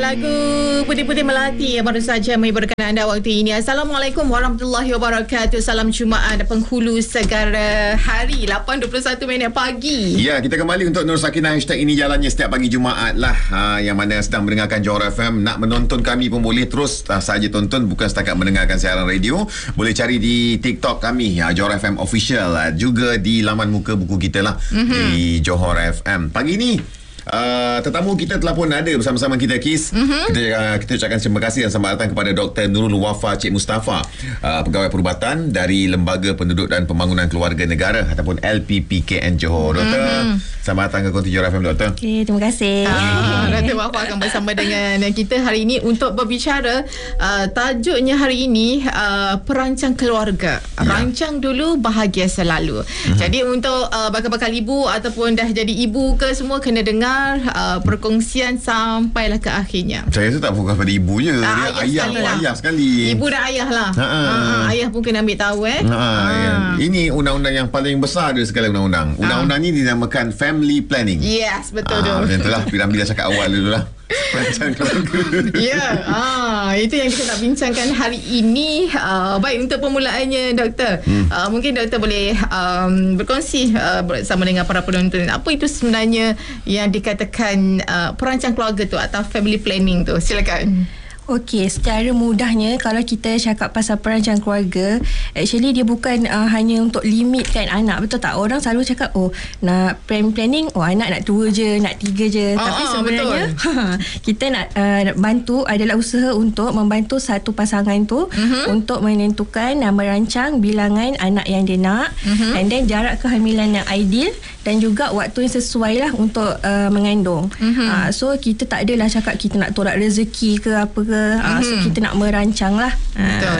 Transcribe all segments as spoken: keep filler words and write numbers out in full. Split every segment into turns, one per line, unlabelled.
Lagu Putih-Putih Melati yang baru saja menghiburkan anda waktu ini. Assalamualaikum warahmatullahi wabarakatuh. Salam Jumaat penghulu segala hari, lapan dua puluh satu minit pagi.
Ya, kita kembali untuk Nur Sakinah. Hashtag ini jalannya setiap pagi Jumaat lah. ha, Yang mana sedang mendengarkan Johor F M. Nak menonton kami pun boleh terus ha, saja tonton. Bukan setakat mendengarkan siaran radio. Boleh cari di TikTok kami, ha, Johor F M Official, ha, juga di laman muka buku kita lah, mm-hmm. di Johor F M. Pagi ni Uh, tetamu kita telah pun ada bersama-sama kita, Kis. Mm-hmm. Kita uh, kita ucapkan terima kasih dan selamat datang kepada Doktor Nurul Wafa Cik Mustafa, uh, Pegawai Perubatan dari Lembaga Penduduk dan Pembangunan Keluarga Negara ataupun L P P K N Johor. Doktor, mm-hmm. selamat datang ke Konti Johor F M, Doktor.
Okey, terima kasih.
Ah, Doktor Wafa akan bersama dengan kita hari ini untuk berbicara. Uh, tajuknya hari ini uh, perancang keluarga. Ya. Rancang dulu, bahagia selalu. Mm-hmm. Jadi untuk uh, bakal-bakal ibu ataupun dah jadi ibu ke, semua kena dengar Uh, perkongsian sampailah ke akhirnya.
Saya rasa tak fokus pada ibu je.
Ah,
Dia ayah pun
lah.
ayah sekali.
Ibu dan ayah lah.
Ha-ha.
Ha, ayah pun kena ambil tahu eh.
Ha, ya. Ini undang-undang yang paling besar dari segala undang-undang. Undang-undang ha. ni dinamakan Family Planning.
Yes, betul tu.
Ah, macam itulah Piramli dah cakap awal dulu lah. Perancang keluarga.
Ya, ah, itu yang kita nak bincangkan hari ini. Uh, baik, untuk permulaannya, Doktor, hmm. uh, mungkin Doktor boleh um, berkongsi uh, bersama dengan para penonton, apa itu sebenarnya yang dikatakan uh, perancang keluarga tu atau family planning tu. Silakan.
Okey, secara mudahnya kalau kita cakap pasal perancang keluarga, actually dia bukan uh, hanya untuk limitkan anak, betul tak? Orang selalu cakap, oh nak plan planning, oh anak nak dua je, nak tiga je.
Ah,
Tapi
ah,
sebenarnya kita nak uh, bantu adalah usaha untuk membantu satu pasangan tu uh-huh. untuk menentukan dan merancang bilangan anak yang dia nak, uh-huh. and then jarak kehamilan yang ideal dan juga waktu yang sesuai lah untuk uh, mengandung. Uh-huh. Uh, so kita tak adalah cakap kita nak tolak rezeki ke apa ke. Uh, so kita nak merancang lah.
Betul.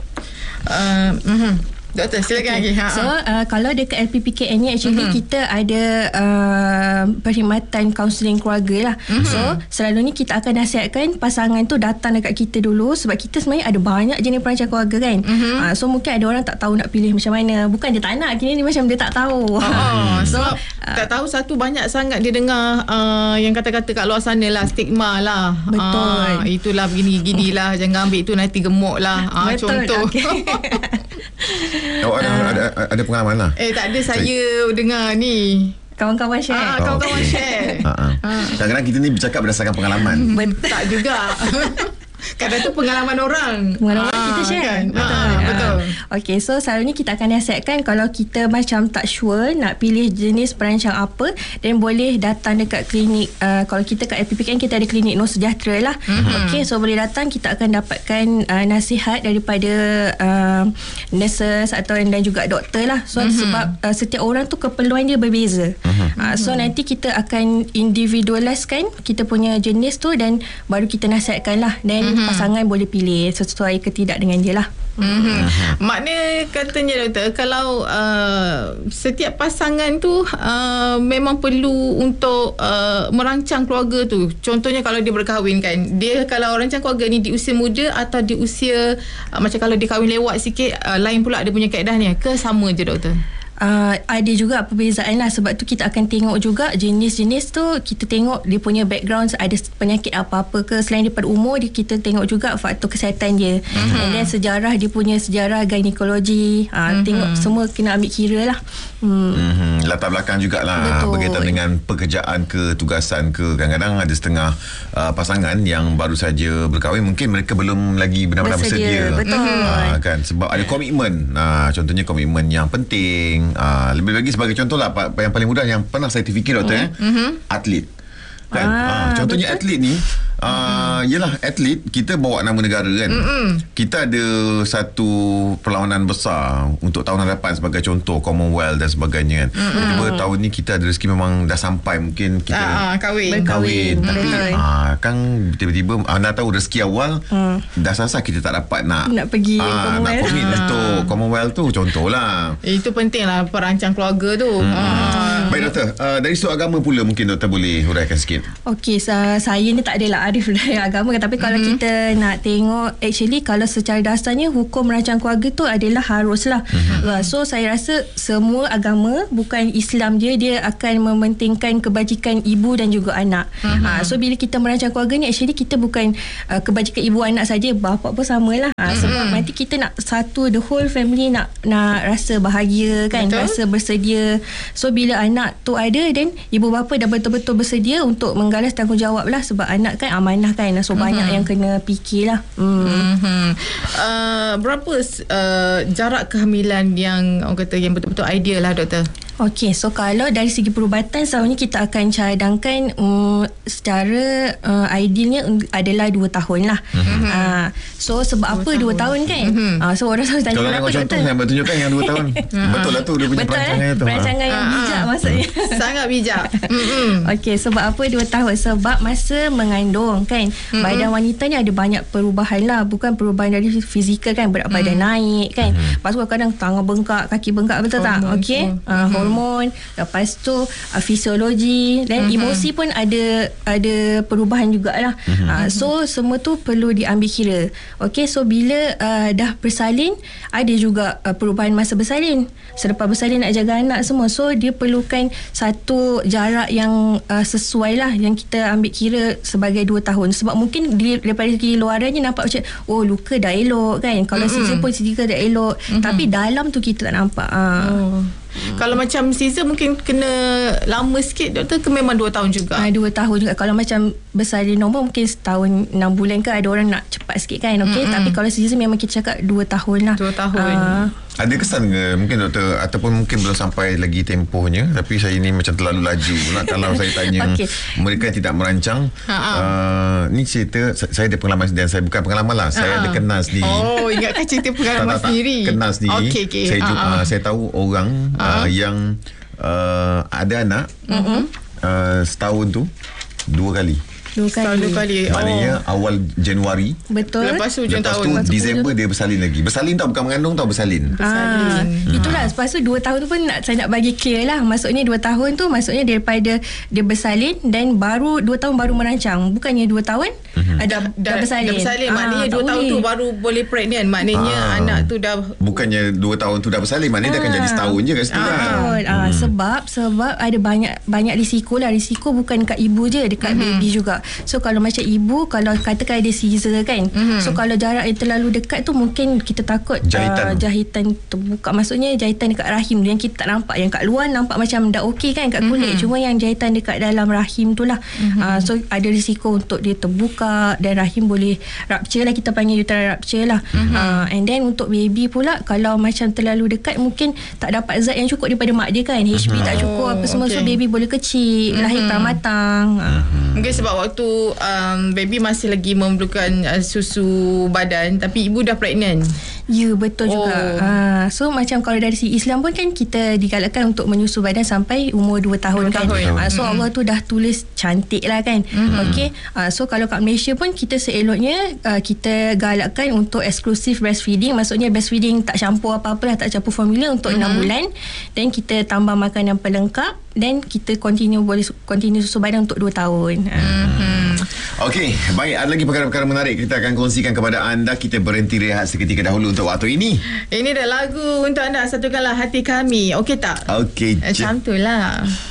Uh, uh-huh. Doktor, silakan lagi.
So uh, kalau dekat L P P K N ni actually uh-huh. kita ada uh, perkhidmatan kaunseling keluarga lah. Uh-huh. So selalunya kita akan nasihatkan pasangan tu datang dekat kita dulu, sebab kita sebenarnya ada banyak jenis perancang keluarga kan. Uh-huh. uh, So mungkin ada orang tak tahu nak pilih macam mana. Bukan dia tak nak, kini ni macam dia tak tahu.
uh-huh. So uh, tak tahu, satu banyak sangat dia dengar uh, yang kata-kata kat luar sana lah, stigma lah.
Betul.
uh, Itulah begini-gini lah, jangan ambil itu nanti gemuk lah. uh,
Betul.
Contoh.
Okay.
Oh, ada, uh, ada, ada pengalaman lah.
Eh tak ada, saya Cik. dengar ni
Kawan-kawan share.
ah, Kawan-kawan
okay.
share.
uh-uh. uh. Kadang-kadang kita ni bercakap berdasarkan pengalaman.
Betul. Tak juga. Kadang tu pengalaman orang.
Pengalaman
ah,
kita share
kan?
Betul,
ah, betul.
Okay, so selalunya kita akan nasihatkan kalau kita macam tak sure nak pilih jenis perancang apa, dan boleh datang dekat klinik. uh, Kalau kita kat L P P K N, kita ada klinik Nur Sejahtera lah. mm-hmm. Okay, so boleh datang, kita akan dapatkan uh, nasihat daripada uh, nurses atau dan juga doktor lah. So mm-hmm. sebab uh, setiap orang tu keperluan dia berbeza. mm-hmm. uh, So nanti kita akan individualiskan kita punya jenis tu, dan baru kita nasihatkan lah. Dan mm-hmm. pasangan boleh pilih sesuai ke tidak dengan dia lah.
Mm-hmm. Makna katanya, Doktor, kalau uh, setiap pasangan tu uh, memang perlu untuk uh, merancang keluarga tu. Contohnya kalau dia berkahwin kan, dia kalau rancang keluarga ni di usia muda atau di usia uh, macam kalau dia kahwin lewat sikit, uh, lain pula dia punya kaedahnya ke sama je, Doktor?
Uh, ada juga perbezaan lah. Sebab tu kita akan tengok juga jenis-jenis tu. Kita tengok dia punya background, ada penyakit apa-apa ke. Selain daripada umur dia, kita tengok juga faktor kesihatan dia. mm-hmm. And then sejarah, dia punya sejarah ginekologi, uh, mm-hmm. tengok semua kena ambil kira lah. hmm.
mm-hmm. Latar belakang jugalah. Betul. Berkaitan dengan pekerjaan ke, tugasan ke. Kadang-kadang ada setengah uh, pasangan yang baru saja berkahwin, mungkin mereka belum lagi benar-benar bersedia, bersedia.
Betul.
uh, kan? Sebab ada komitmen. uh, Contohnya komitmen yang penting. Uh, lebih lagi sebagai contoh lah, yang paling mudah yang pernah saya terfikir, Doktor, mm. eh, mm-hmm. atlet kan. Ah, uh, contohnya betul. Atlet ni uh, yelah, atlet kita bawa nama negara kan. Mm-mm. Kita ada satu perlawanan besar untuk tahun hadapan, sebagai contoh Commonwealth dan sebagainya kan. Tiba tahun ni kita ada rezeki, memang dah sampai, mungkin kita
ah, kahwin,
kahwin. Tapi uh, kan tiba-tiba anda tahu rezeki awal mm. dah selesai, kita tak dapat nak
nak pergi
uh, nak komit ah. untuk Commonwealth tu, contohlah.
Itu penting lah perancang keluarga tu. hmm. ah,
Hmm. Baik doktor, uh, dari sudut agama pula mungkin doktor boleh huraikan sikit.
Okey, so, saya ni tak adalah arif dari agama, tapi kalau mm-hmm. kita nak tengok, actually kalau secara dasarnya hukum merancang keluarga tu adalah haruslah. Mm-hmm. So saya rasa semua agama, bukan Islam je, dia akan mementingkan kebajikan ibu dan juga anak. Mm-hmm. Ha, so bila kita merancang keluarga ni, actually kita bukan uh, kebajikan ibu anak saja, bapa pun samalah. Ha, mm-hmm. Sebab nanti kita nak satu, the whole family nak nak rasa bahagia kan, betul? Rasa bersedia. So bila anak tu ada, dan ibu bapa dah betul-betul bersedia untuk menggalas tanggungjawab lah, sebab anak kan amanah kan, so mm-hmm. banyak yang kena fikir lah. hmm.
mm-hmm. uh, berapa uh, jarak kehamilan yang orang kata yang betul-betul ideal lah doktor?
Okey, so kalau dari segi perubatan, selalunya kita akan cadangkan um, secara uh, idealnya adalah dua tahun lah. Mm-hmm. Uh, so sebab dua apa dua tahun, tahun kan? Mm-hmm. Uh, so orang selalu tanya
kalau
kenapa
doktor? Kalau yang bertunjukkan yang dua tahun. Betul lah tu dia punya
betul,
perancangan
eh?
tu.
Perancangan ha. yang bijak
ha.
maksudnya.
Sangat bijak. Mm-hmm.
Okey, sebab apa dua tahun? Sebab masa mengandung kan, mm-hmm. badan wanita ni ada banyak perubahan lah. Bukan perubahan dari fizikal kan, berat badan mm. naik kan. Mm-hmm. Lepas tu kadang tangan bengkak, kaki bengkak, betul hormon, tak? Okey. Uh, hormon, hormon, lepas tu uh, fisiologi dan mm-hmm. emosi pun ada ada perubahan jugalah. Mm-hmm. Uh, so semua tu perlu diambil kira. Okey, so bila uh, dah bersalin, ada juga uh, perubahan masa bersalin. Selepas bersalin nak jaga anak semua, so dia perlukan satu jarak yang uh, sesuai lah, yang kita ambil kira sebagai dua tahun. Sebab mungkin di, daripada segi luarannya nampak macam oh luka dah elok kan, kalau mm-hmm. sisa pun sisa dah elok, mm-hmm. tapi dalam tu kita tak nampak. uh. oh.
Hmm. Kalau macam Caesar mungkin kena lama sikit doktor, ke memang dua tahun juga?
Ah, dua tahun juga. Kalau macam bersalin normal mungkin setahun enam bulan ke, ada orang nak cepat sikit kan. Okey, mm-hmm. tapi kalau Caesar memang kita cakap dua tahun lah.
Dua tahun.
Ah.
Ada kesan ke mungkin doktor, ataupun mungkin belum sampai lagi tempohnya, tapi saya ni macam terlalu laju pula kalau saya tanya okay. mereka yang tidak merancang. Uh, ni cerita saya ada pengalaman, dan saya bukan pengalaman lah, saya Ha-ha. ada kenal sendiri.
Oh, ingatkan cerita pengalaman tak, tak, sendiri.
Kenal sendiri.
Okay, okay.
Saya jumpa, uh, saya tahu orang uh, yang uh, ada anak uh-huh. uh, setahun tu dua kali.
Dua kali.
Dua kali.
Maknanya oh. awal Januari.
Betul.
Lepas tu hujung
Lepas
tahun.
tu Disember dia bersalin lagi. Bersalin tau, bukan mengandung tau, bersalin.
Ah, hmm. Itulah. Lepas tu dua tahun tu pun nak, saya nak bagi clear lah. Maksudnya dua tahun tu maksudnya daripada dia bersalin dan baru dua tahun baru merancang. Bukannya dua tahun mm-hmm. ada dah, dah bersalin.
Dah bersalin. Maknanya ah, dua tahun boleh. tu baru boleh pregnant. Maknanya ah. anak tu dah.
Bukannya dua tahun tu dah bersalin. Maknanya ah. dia akan jadi setahun je kat situ ah. lah.
Betul. Ah, hmm. Sebab sebab ada banyak banyak risiko lah. Risiko bukan dekat ibu je, dekat mm-hmm. baby juga. So kalau macam ibu, kalau katakan ada Caesar kan, mm-hmm. so kalau jarak yang terlalu dekat tu mungkin kita takut jahitan, uh, jahitan terbuka, maksudnya jahitan dekat rahim yang kita tak nampak, yang kat luar nampak macam dah okey kan kat kulit, mm-hmm. cuma yang jahitan dekat dalam rahim tu lah. mm-hmm. uh, so ada risiko untuk dia terbuka dan rahim boleh rupture lah, kita panggil uterine rupture lah. mm-hmm. uh, and then untuk baby pula, kalau macam terlalu dekat mungkin tak dapat zat yang cukup daripada mak dia kan, H B mm-hmm. tak cukup, apa semua, okay. so baby boleh kecil, mm-hmm. lahir tak matang. uh.
Mungkin sebab waktu um, baby masih lagi memerlukan uh, susu badan, tapi ibu dah pregnant.
Ya, betul oh. juga. Ha, so macam kalau dari si Islam pun kan kita digalakkan untuk menyusu badan sampai umur dua tahun kan. Tahun. Ha, so mm. Allah tu dah tulis cantik lah kan. Mm-hmm. Okey. Ha, so kalau kat Malaysia pun kita seeloknya uh, kita galakkan untuk exclusive breastfeeding. Maksudnya breastfeeding tak campur apa-apa lah, tak campur formula untuk mm-hmm. enam bulan. Dan kita tambah makanan pelengkap dan kita continue boleh continue susu badan untuk dua tahun.
Mm-hmm.
Okey, baik, ada lagi perkara-perkara menarik kita akan kongsikan kepada anda. Kita berhenti rehat seketika dahulu untuk waktu ini.
Ini dah lagu untuk anda, Satukanlah Hati Kami. Okey tak?
Okey.
Macam tu lah.